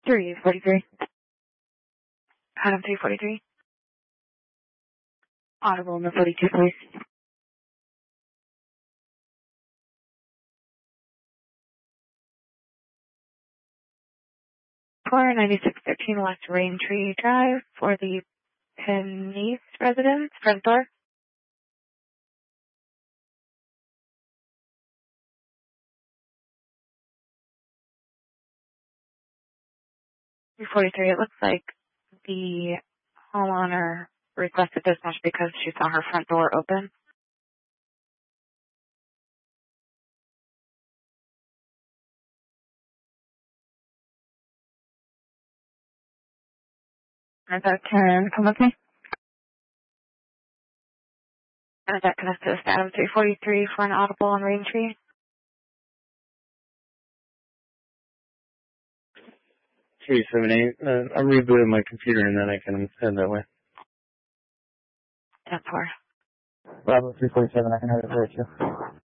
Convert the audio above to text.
343. Adam 343. Audible in the 42, please. For 9613 West Raintree Drive for the Penise residence, front door. 343, it looks like the homeowner requested this much because she saw her front door open. Is that can come with me? Is that connected to Adam 343 for an audible on Raintree? 378. I'm rebooting my computer and then I can send that way. 10-4. Bravo 347, I can have it right here.